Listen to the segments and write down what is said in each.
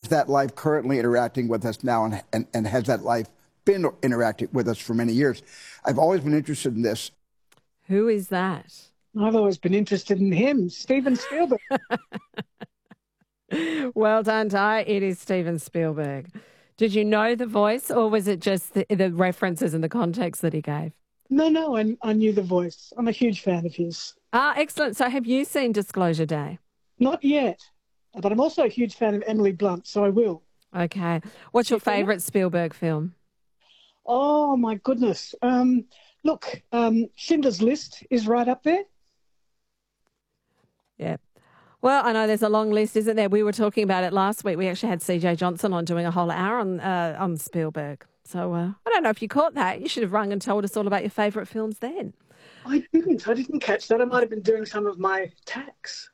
that life currently interacting with us now, and has that life been interacting with us for many years? I've always been interested in this. Who is that? I've always been interested in him, Steven Spielberg. Well done, Di. It is Steven Spielberg. Did you know the voice, or was it just the references and the context that he gave? No, I knew the voice. I'm a huge fan of his. Ah, excellent. So have you seen Disclosure Day? Not yet, but I'm also a huge fan of Emily Blunt, so I will. Okay. What's your favourite Spielberg film? Oh, my goodness. Look, Schindler's List is right up there. Yeah. Well, I know there's a long list, isn't there? We were talking about it last week. We actually had CJ Johnson on doing a whole hour on Spielberg. So I don't know if you caught that. You should have rung and told us all about your favourite films then. I didn't catch that. I might have been doing some of my tax.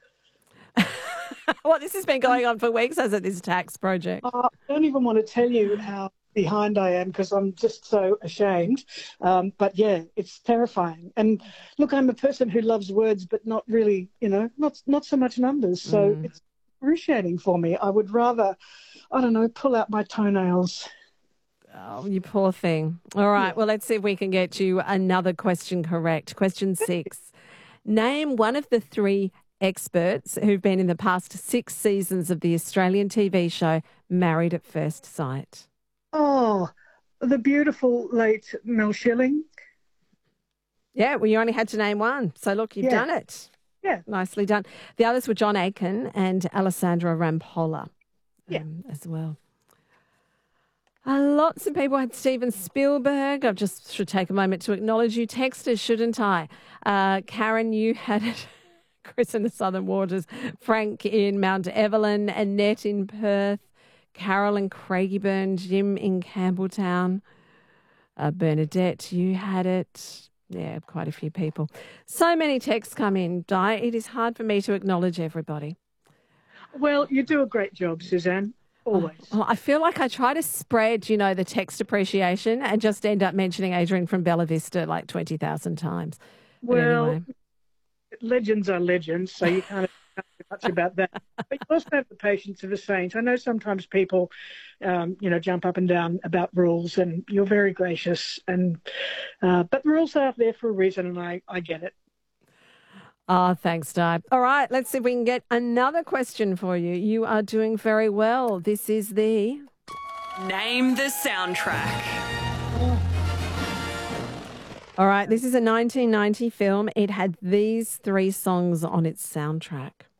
Well, this has been going on for weeks, hasn't it, this tax project? I don't even want to tell you how behind I am because I'm just so ashamed. But yeah, it's terrifying. And look, I'm a person who loves words, but not really, not so much numbers. So it's excruciating for me. I would rather, I don't know, pull out my toenails. Oh, you poor thing. All right. Yeah. Well, let's see if we can get you another question correct. Question 6. Name one of the 3 experts who've been in the past 6 seasons of the Australian TV show Married at First Sight. Oh, the beautiful late Mel Schilling. Yeah, well, you only had to name one. So, look, you've done it. Yeah. Nicely done. The others were John Aiken and Alessandra Rampolla as well. Lots of people had Steven Spielberg. I just should take a moment to acknowledge you texters, shouldn't I? Karen, you had it. Chris in the Southern Waters. Frank in Mount Evelyn. Annette in Perth. Carol in Craigieburn, Jim in Campbelltown, Bernadette, you had it. Yeah, quite a few people. So many texts come in, Di. It is hard for me to acknowledge everybody. Well, you do a great job, Suzanne. Always. Oh, I feel like I try to spread, the text appreciation and just end up mentioning Adrian from Bella Vista like 20,000 times. Well, anyway. Legends are legends, so you can't do much about that. But you also have the patience of a saint. I know sometimes people, jump up and down about rules, and you're very gracious. But rules are there for a reason, and I get it. Oh, thanks, Di. All right, let's see if we can get another question for you. You are doing very well. This is the... Name the soundtrack. All right, this is a 1990 film. It had these 3 songs on its soundtrack.